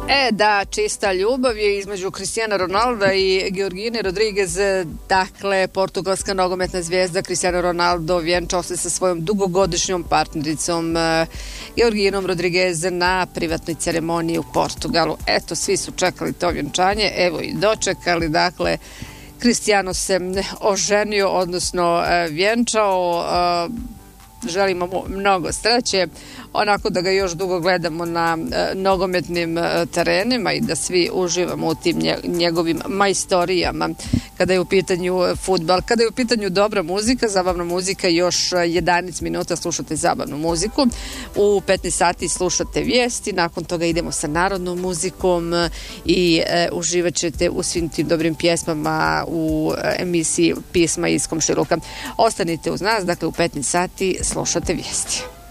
Da, čista ljubav je između Cristiana Ronalda i Georgine Rodriguez. Dakle, portugalska nogometna zvijezda Cristiano Ronaldo vjenčao se sa svojom dugogodišnjom partnericom Georginom Rodriguez na privatnoj ceremoniji u Portugalu. Eto, svi su čekali to vjenčanje, evo i dočekali. Dakle, Cristiano se oženio, odnosno vjenčao. Želimo mu mnogo sreće, onako da ga još dugo gledamo na nogometnim terenima i da svi uživamo u tim njegovim majstorijama kada je u pitanju fudbal. Kada je u pitanju dobra muzika, zabavna muzika, još 11 minuta slušate zabavnu muziku. U 15 sati slušate vijesti, nakon toga idemo sa narodnom muzikom i uživat ćete u svim tim dobrim pjesmama u emisiji Pisma iz komšiluka. Ostanite uz nas, dakle u 15 sati slušate vijesti.